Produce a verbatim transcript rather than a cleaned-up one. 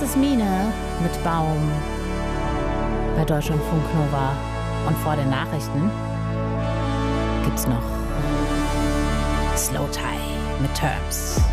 ist Mine mit Baum bei Deutschlandfunk Nova. Und vor den Nachrichten gibt's noch Slow Tie mit Terms.